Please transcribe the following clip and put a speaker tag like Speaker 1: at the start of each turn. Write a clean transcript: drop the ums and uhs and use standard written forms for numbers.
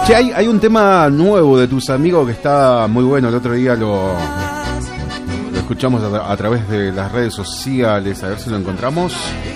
Speaker 1: Che, hay un tema nuevo de tus amigos que está muy bueno. El otro día lo escuchamos a través de las redes sociales. A ver si lo encontramos.